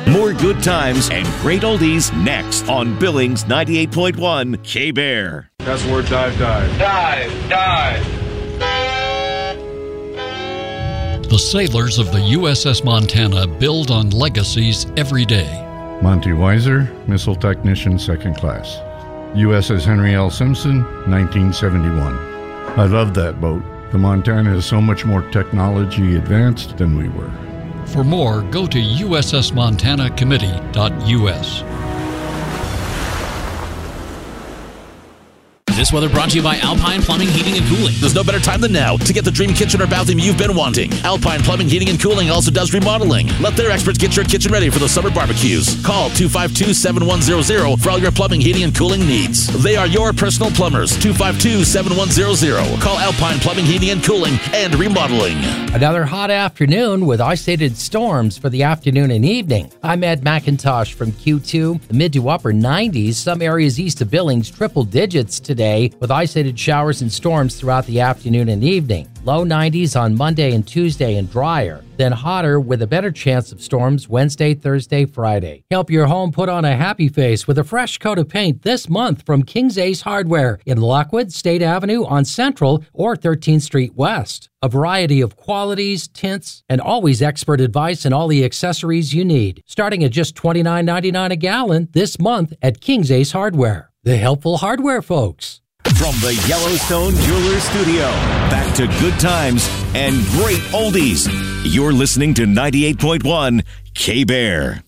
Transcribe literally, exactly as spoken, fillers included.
More good times and great oldies next on Billings ninety-eight point one K-Bear. That's the word dive, dive. Dive, dive. The sailors of the U S S Montana build on legacies every day. Monty Weiser, Missile Technician, Second Class. U S S Henry L. Simpson, nineteen seventy-one. I love that boat. The Montana is so much more technology advanced than we were. For more, go to U S S Montana Committee dot U S. This weather brought to you by Alpine Plumbing, Heating, and Cooling. There's no better time than now to get the dream kitchen or bathroom you've been wanting. Alpine Plumbing, Heating, and Cooling also does remodeling. Let their experts get your kitchen ready for the summer barbecues. Call two five two, seven one zero zero for all your plumbing, heating, and cooling needs. They are your personal plumbers. two five two, seven one zero zero. Call Alpine Plumbing, Heating, and Cooling and Remodeling. Another hot afternoon with isolated storms for the afternoon and evening. I'm Ed McIntosh from Q two. The mid to upper nineties, some areas east of Billings, triple digits today with isolated showers and storms throughout the afternoon and evening. Low nineties on Monday and Tuesday and drier. Then hotter with a better chance of storms Wednesday, Thursday, Friday. Help your home put on a happy face with a fresh coat of paint this month from King's Ace Hardware in Lockwood, State Avenue on Central or thirteenth Street West. A variety of qualities, tints, and always expert advice and all the accessories you need. Starting at just twenty-nine ninety-nine a gallon this month at King's Ace Hardware. The helpful hardware folks. From the Yellowstone Jewelers Studio, back to good times and great oldies. You're listening to ninety-eight point one K-Bear.